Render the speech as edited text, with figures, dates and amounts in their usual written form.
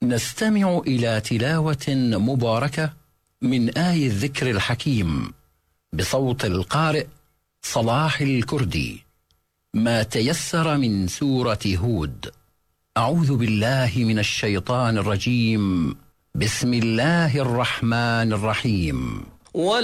نستمع إلى تلاوة مباركة من آي الذكر الحكيم بصوت القارئ صلاح الكردي، ما تيسر من سورة هود. أعوذ بالله من الشيطان الرجيم. بسم الله الرحمن الرحيم.